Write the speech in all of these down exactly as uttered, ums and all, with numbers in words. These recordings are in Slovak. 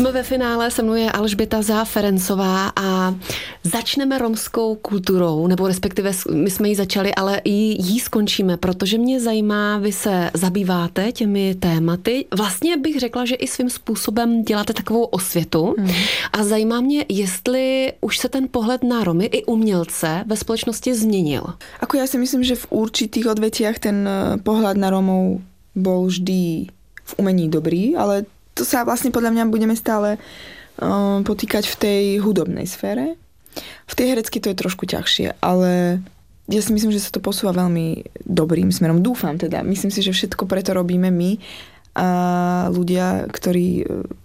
Jsme ve finále, se mnou je Alžběta Záferencová a začneme romskou kulturou, nebo respektive my jsme ji začali, ale i jí skončíme, protože mě zajímá, vy se zabýváte těmi tématy. Vlastně bych řekla, že i svým způsobem děláte takovou osvětu hmm. a zajímá mě, jestli už se ten pohled na Romy i umělce ve společnosti změnil. Ako ja si myslím, že v určitých odvetiach ten pohľad na Romov bol vždy v umení dobrý, ale to sa vlastne podľa mňa budeme stále um, potýkať v tej hudobnej sfére. V tej hereckej to je trošku ťažšie, ale ja si myslím, že sa to posúva veľmi dobrým smerom. Dúfam teda. Myslím si, že všetko preto robíme my a ľudia, ktorí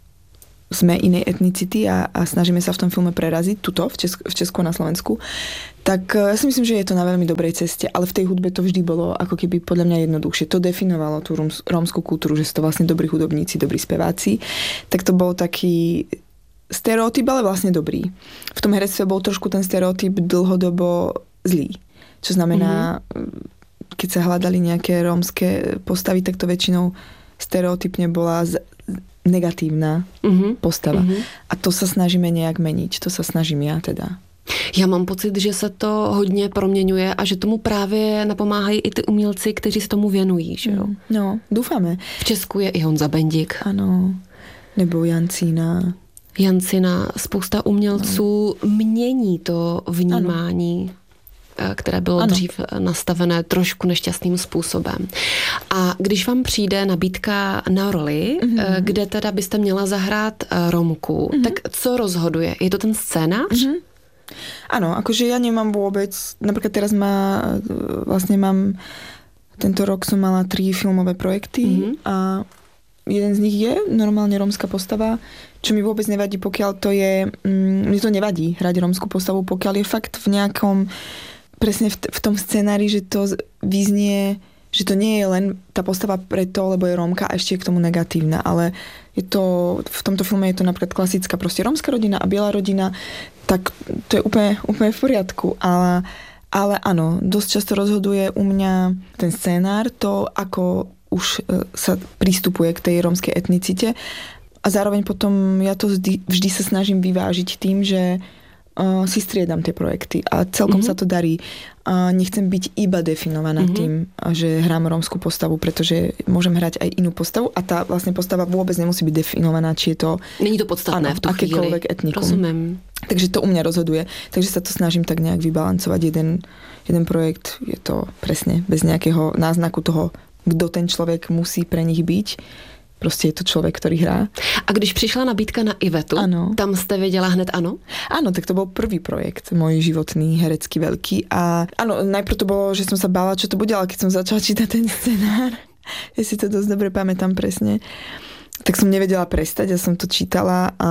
sme inej etnicity a, a snažíme sa v tom filme preraziť tuto, v, Česku, v Česku a na Slovensku, tak ja si myslím, že je to na veľmi dobrej ceste, ale v tej hudbe to vždy bolo ako keby podľa mňa jednoduchšie. To definovalo tú rom, rómskú kultúru, že sú to vlastne dobrí hudobníci, dobrí speváci. Tak to bol taký stereotyp, ale vlastne dobrý. V tom herectve bol trošku ten stereotyp dlhodobo zlý. Čo znamená, mm-hmm. keď sa hľadali nejaké rómske postavy, tak to väčšinou stereotypne bola z, negatívna mm-hmm. postava. Mm-hmm. A to sa snažíme nejak meniť. To sa snažím ja teda. Já mám pocit, že se to hodně proměňuje a že tomu právě napomáhají i ty umělci, kteří se tomu věnují. Že jo? No, doufáme. V Česku je i Honza Bendik. Ano, nebo Jancína. Jancina, spousta umělců no. mění to vnímání, ano. které bylo ano. dřív nastavené trošku nešťastným způsobem. A když vám přijde nabídka na roli, mm-hmm. kde teda byste měla zahrát Romku, mm-hmm. tak co rozhoduje? Je to ten scénář? Mm-hmm. Áno, akože ja nemám vôbec, napríklad teraz má, vlastne mám, tento rok som mala tri filmové projekty mm-hmm. a jeden z nich je normálne rómska postava, čo mi vôbec nevadí, pokiaľ to je, mm, mne to nevadí hrať rómskú postavu, pokiaľ je fakt v nejakom, presne v, t- v tom scenári, že to vyznie, že to nie je len tá postava preto, lebo je Rómka a ešte je k tomu negatívna, ale je to, v tomto filme je to napríklad klasická proste rómska rodina a biela rodina, tak to je úplne, úplne v poriadku. Ale, ale áno, dosť často rozhoduje u mňa ten scénár, to ako už sa prístupuje k tej rómskej etnicite a zároveň potom ja to vždy, vždy sa snažím vyvážiť tým, že uh, si striedam tie projekty a celkom mm-hmm. sa to darí. Uh, nechcem byť iba definovaná mm-hmm. tým, že hrám rómsku postavu, pretože môžem hrať aj inú postavu a tá vlastne postava vôbec nemusí byť definovaná, či je to... Není to podstatné v tú chvíli. Etnikum. Rozumiem. Takže to u mňa rozhoduje. Takže sa to snažím tak nejak vybalancovať. Jeden, jeden projekt je to presne bez nejakého náznaku toho, kto ten človek musí pre nich byť. Proste je to človek, ktorý hrá. A když přišla nabídka na Ivetu, ano. tam ste vedela hned áno? Áno, tak to bol prvý projekt, môj životný, herecký, veľký. A áno, najprv to bolo, že som sa bála, čo to bude, ale keď som začala čítať ten scenár, ja si to dosť dobre pamätám presne, tak som nevedela prestať, ja som to čítala a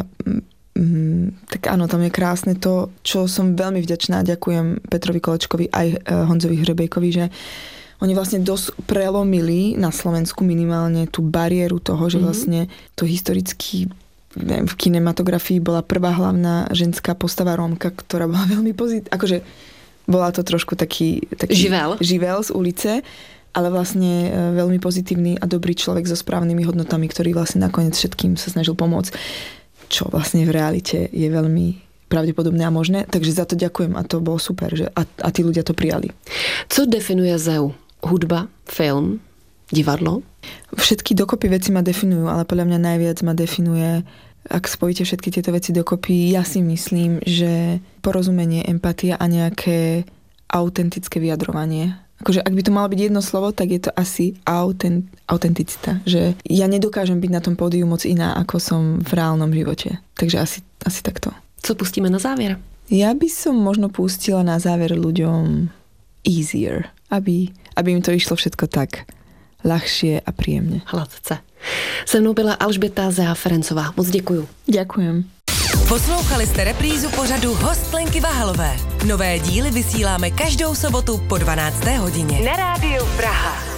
mm, tak áno, tam je krásne to, čo som veľmi vďačná, ďakujem Petrovi Kolečkovi aj Honzovi Hrebejkovi, že oni vlastne dosť prelomili na Slovensku minimálne tú bariéru toho, že vlastne to historicky neviem, v kinematografii bola prvá hlavná ženská postava Rómka, ktorá bola veľmi pozitívna. Akože bola to trošku taký, taký živel. živel z ulice, ale vlastne veľmi pozitívny a dobrý človek so správnymi hodnotami, ktorý vlastne nakoniec všetkým sa snažil pomôcť, čo vlastne v realite je veľmi pravdepodobné a možné. Takže za to ďakujem a to bolo super, že a, a tí ľudia to prijali. Co definuje Zeu? Hudba, film, divadlo? Všetky dokopy veci ma definujú, ale podľa mňa najviac ma definuje, ak spojíte všetky tieto veci dokopy, ja si myslím, že porozumenie, empatia a nejaké autentické vyjadrovanie. Akože ak by to malo byť jedno slovo, tak je to asi autent, autenticita. Že ja nedokážem byť na tom pódiu moc iná, ako som v reálnom živote. Takže asi, asi takto. Co pustíme na záver? Ja by som možno pustila na záver ľuďom easier, aby, aby im to išlo všetko tak ľahšie a príjemne. Hladce. Se mnou byla Alžběta Záferencová. Moc děkuju. Ďakujem. Poslouchali jste reprízu pořadu Host Lenky Vahalové. Nové díly vysíláme každou sobotu po dvanácté hodině. Na rádiu Praha.